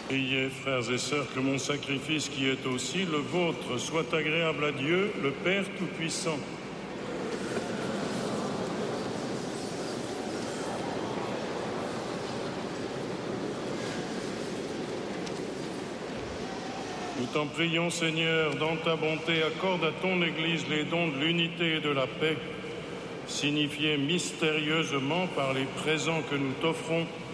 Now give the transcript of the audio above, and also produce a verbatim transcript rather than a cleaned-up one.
Priez, frères et sœurs, que mon sacrifice, qui est aussi le vôtre, soit agréable à Dieu, le Père Tout-Puissant. Nous t'en prions, Seigneur, dans ta bonté, accorde à ton Église les dons de l'unité et de la paix, signifiés mystérieusement par les présents que nous t'offrons